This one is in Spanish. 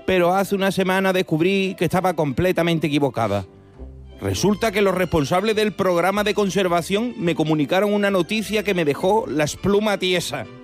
pero hace una semana descubrí que estaba completamente equivocada. Resulta que los responsables del programa de conservación me comunicaron una noticia que me dejó las plumas tiesas.